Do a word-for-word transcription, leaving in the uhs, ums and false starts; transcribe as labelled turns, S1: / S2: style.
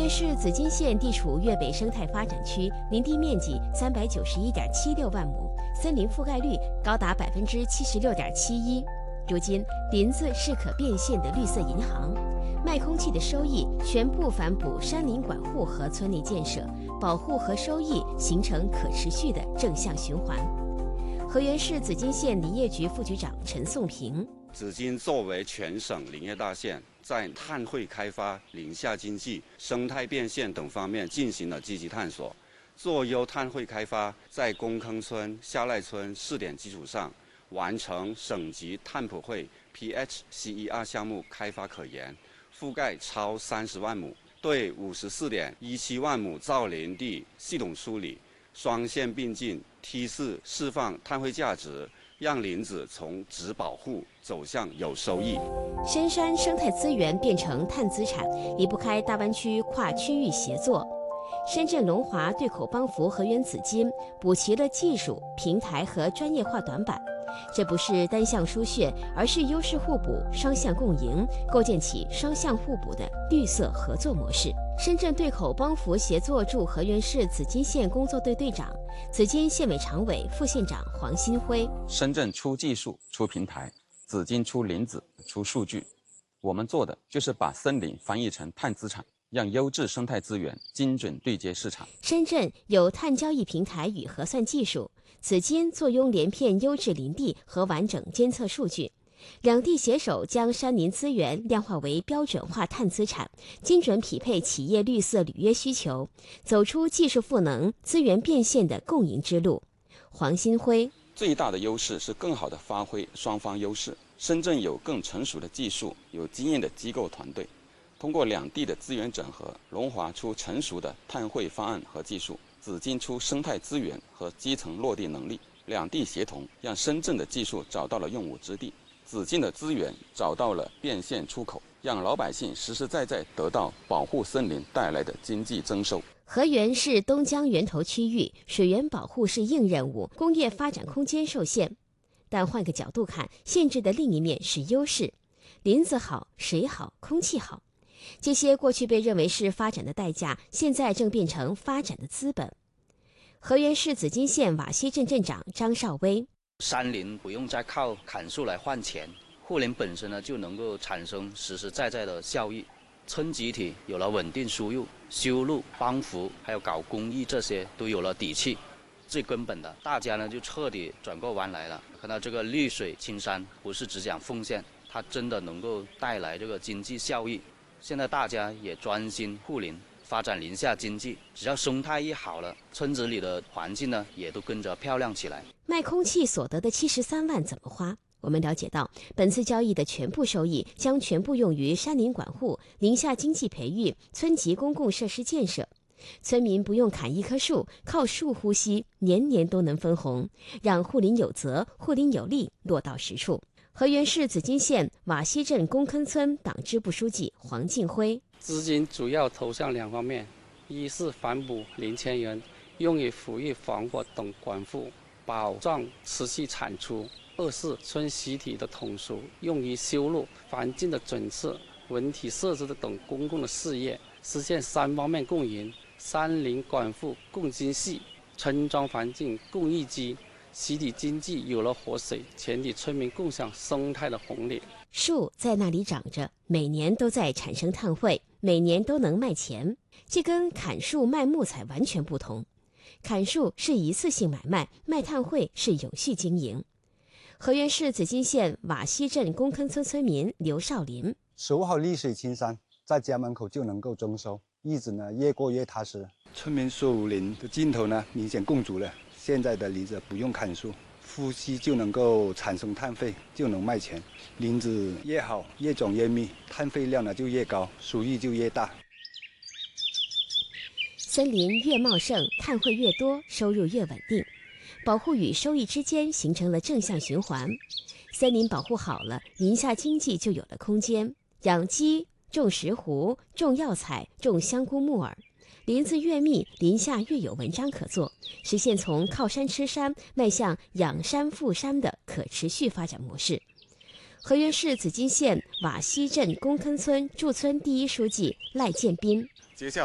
S1: 市紫金县地处粤北生态发展区，林地面积三百九十一点七六万亩，森林覆盖率高达百分之七十六点七一。如今，林子是可变现的绿色银行，卖空气的收益全部反哺山林管护和村内建设，保护和收益形成可持续的正向循环。河源市紫金县林业局副局长陈颂平。
S2: 紫金作为全省林业大县，在碳汇开发、林下经济、生态变现等方面进行了积极探索，做优碳汇开发，在公坑村、下赖村试点基础上，完成省级碳普惠 P H C E R 项目开发可研，覆盖超三十万亩，对五十四点一七万亩造林地系统梳理，双线并进，梯次释放碳汇价值，让林子从只保护走向有收益。
S1: 深山生态资源变成碳资产，离不开大湾区跨区域协作。深圳龙华对口帮扶河源紫金补齐了技术、平台和专业化短板。这不是单向输血，而是优势互补、双向共赢，构建起双向互补的绿色合作模式。深圳对口帮扶协作驻河源市紫金县工作队队长、紫金县委常委、副县长黄新辉。
S3: 深圳出技术、出平台，紫金出林子、出数据。我们做的就是把森林翻译成碳资产，让优质生态资源精准对接市场。
S1: 深圳有碳交易平台与核算技术，紫金坐拥连片优质林地和完整监测数据，两地携手将山林资源量化为标准化碳资产，精准匹配企业绿色履约需求，走出技术赋能、资源变现的共赢之路。黄新辉。
S3: 最大的优势是更好地发挥双方优势。深圳有更成熟的技术，有经验的机构团队，通过两地的资源整合，龙华出成熟的碳汇方案和技术，紫金出生态资源和基层落地能力，两地协同，让深圳的技术找到了用武之地，紫金的资源找到了变现出口，让老百姓实实在在得到保护森林带来的经济增收。
S1: 河源是东江源头区域，水源保护是硬任务，工业发展空间受限。但换个角度看，限制的另一面是优势。林子好，水好，空气好，这些过去被认为是发展的代价，现在正变成发展的资本。河源市紫金县瓦西镇镇长张少威。
S4: 山林不用再靠砍树来换钱，护林本身呢就能够产生实实在在的效益。村集体有了稳定输入，修路、帮扶还有搞公益，这些都有了底气。最根本的，大家呢就彻底转过弯来了，看到这个绿水青山不是只讲奉献，它真的能够带来这个经济效益。现在大家也专心护林，发展林下经济，只要生态一好了，村子里的环境呢也都跟着漂亮起来。
S1: 卖空气所得的七十三万怎么花？我们了解到，本次交易的全部收益将全部用于山林管护、林下经济培育、村级公共设施建设。村民不用砍一棵树，靠树呼吸，年年都能分红，让护林有责、护林有力落到实处。河源市紫金县瓦西镇公坑村党支部书记黄进辉。
S5: 资金主要投向两方面，一是反哺林千人，用于抚育防火等管护，保障持续产出；二是村习体的统筹，用于修路、环境的整治、文体设置的等公共的事业，实现三方面共赢。山林管护共精细，村庄环境共益基，习体经济有了活水，全体村民共享生态的红利。
S1: 树在那里长着，每年都在产生碳汇，每年都能卖钱，这跟砍树卖木材完全不同。砍树是一次性买卖，卖碳汇是有序经营。河源市紫金县瓦西镇公坑村村民刘少林。
S6: 守好绿水青山，在家门口就能够增收，日子呢越过越踏实。村民守林的劲头呢明显更足了，现在的林子不用砍树，呼吸就能够产生碳费，就能卖钱。林子越好，越种越密，碳费量呢就越高，收益就越大。
S1: 森林越茂盛，碳汇越多，收入越稳定。保护与收益之间形成了正向循环。森林保护好了，林下经济就有了空间。养鸡、种石斛、种药材、种香菇木耳，林子越密，林下越有文章可做，实现从靠山吃山迈向养山富山的可持续发展模式。河源市紫金县瓦西镇公坑村驻村第一书记赖建斌。
S7: 接下